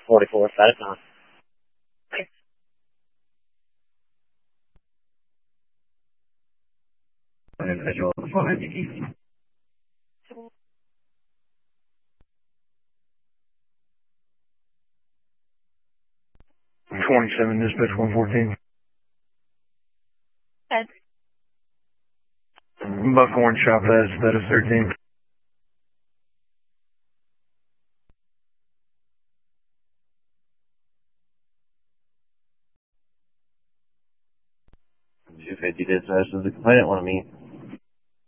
44, status on. Individual 5. 27, dispatch 114. Ed. Buckhorn shop, that is 13. Two 50 dispatch, does the complainant want to meet?